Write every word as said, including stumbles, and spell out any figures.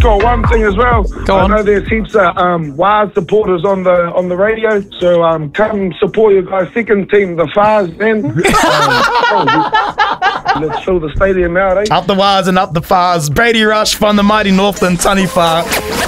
for one thing as well. Go I on. know there's heaps of um, Waz supporters on the on the radio, so um, come support your guys' second team, the Fars, then. um, oh, let's fill the stadium out, eh? Up the Waz and up the Fars. Brady Rush from the mighty Northland Taniwha.